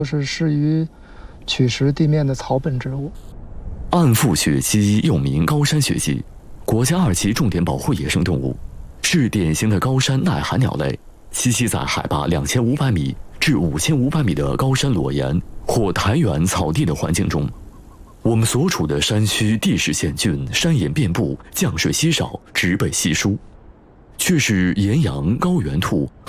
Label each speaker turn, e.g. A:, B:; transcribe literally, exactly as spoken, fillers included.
A: 就是适于取食地面的草本植物。
B: 暗腹雪鸡又名高山雪鸡，国家二级重点保护野生动物，是典型的高山耐寒鸟类，栖息在海拔两千五百米至五千五百米的高山裸岩或苔原草地的环境中。我们所处的山区地势险峻，山岩遍布，降水稀少，植被稀疏，却是岩羊、高原兔